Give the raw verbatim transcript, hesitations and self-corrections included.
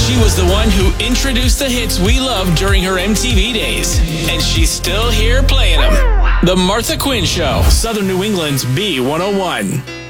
She was the one who introduced the hits we loved during her M T V days. And she's still here playing them. The Martha Quinn Show, Southern New England's B one oh one.